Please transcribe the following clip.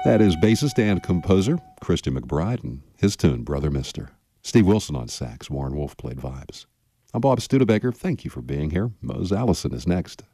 That is bassist and composer Christian McBride and his tune, Brother Mister. Steve Wilson on sax. Warren Wolf played vibes. I'm Bob Studebaker. Thank you for being here. Mose Allison is next.